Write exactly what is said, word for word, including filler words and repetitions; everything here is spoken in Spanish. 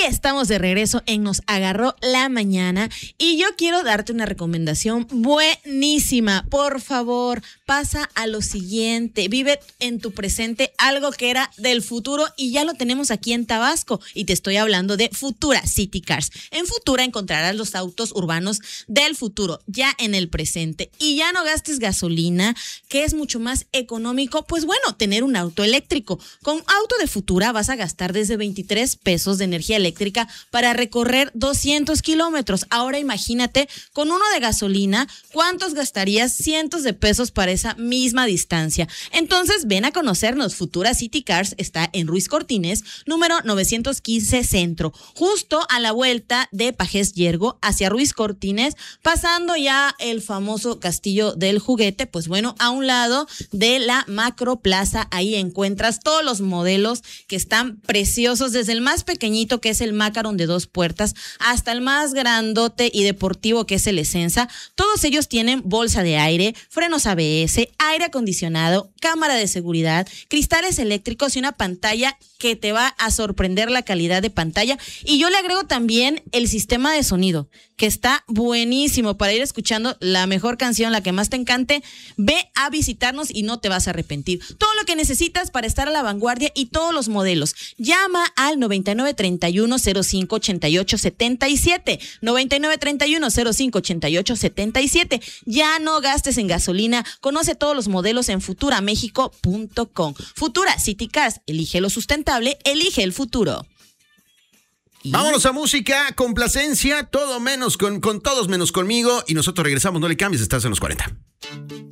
estamos de regreso en Nos Agarró la Mañana y yo quiero darte una recomendación buenísima. Por favor, pasa a lo siguiente. Vive en tu presente algo que era del futuro y ya lo tenemos aquí en Tabasco. Y te estoy hablando de Futura City Cars. En Futura encontrarás los autos urbanos del futuro ya en el presente. Y ya no gastes gasolina, que es mucho más económico. Pues bueno, tener un auto eléctrico. Con auto de Futura vas a gastar desde veintitrés pesos de energía eléctrica para recorrer doscientos kilómetros. Ahora imagínate, con uno de gasolina, ¿cuántos gastarías? Cientos de pesos para esa misma distancia. Entonces, ven a conocernos. Futura City Cars está en Ruiz Cortines, número novecientos quince Centro, justo a la vuelta de Pajés Yergo hacia Ruiz Cortines, pasando ya el famoso Castillo del Juguete. Pues bueno, a un lado de la Macro Plaza, ahí encuentras todos los modelos que están preciosos, desde el más pequeñito, que es el Macaron de dos puertas, hasta el más grandote y deportivo, que es el Essenza. Todos ellos tienen bolsa de aire, frenos A B S, aire acondicionado, cámara de seguridad, cristales eléctricos y una pantalla que te va a sorprender la calidad de pantalla. Y yo le agrego también el sistema de sonido, que está buenísimo para ir escuchando la mejor canción, la que más te encante. Ve a visitarnos y no te vas a arrepentir. Todo lo que necesitas para estar a la vanguardia y todos los modelos. Llama al noventa y nueve treinta y uno cero cinco ochenta y ocho setenta y siete. noventa y nueve treinta y uno cero cinco ochenta y ocho setenta y siete. Ya no gastes en gasolina. Conoce todos los modelos en futura méxico punto com. Futura City Cars. Elige lo sustentable, elige el futuro. Y... vámonos a música, complacencia, todo menos con, con todos menos conmigo. Y nosotros regresamos, no le cambies, estás en los cuarenta.